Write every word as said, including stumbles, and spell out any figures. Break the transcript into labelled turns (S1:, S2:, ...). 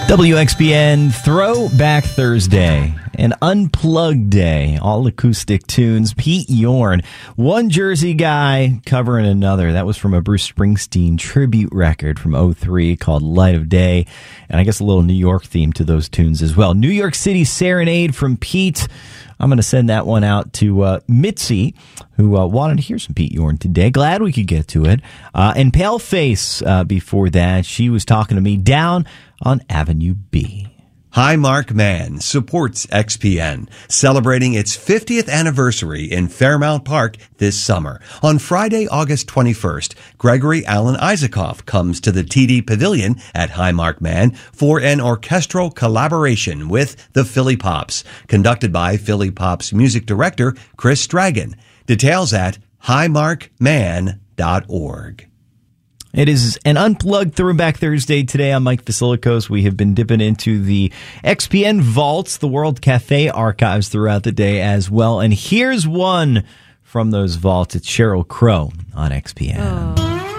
S1: W X B N Throwback Thursday, an unplugged day, all acoustic tunes. Pete Yorn, one Jersey guy covering another. That was from a Bruce Springsteen tribute record from oh three called Light of Day, and I guess a little New York theme to those tunes as well. New York City Serenade from Pete. I'm going to send that one out to uh, Mitzi, who uh, wanted to hear some Pete Yorn today. Glad we could get to it. Uh, and Paleface, uh, before that, she was talking to me down on Avenue B.
S2: Highmark Man supports X P N, celebrating its fiftieth anniversary in Fairmount Park this summer. On Friday, August twenty-first, Gregory Alan Isaacoff comes to the T D Pavilion at Highmark Man for an orchestral collaboration with the Philly Pops, conducted by Philly Pops music director Chris Dragon. Details at highmark man dot org.
S1: It is an unplugged Throwback Thursday today. I'm Mike Vasilikos. We have been dipping into the X P N vaults, the World Cafe archives throughout the day as well. And here's one from those vaults. It's Sheryl Crow on X P N.
S3: Oh.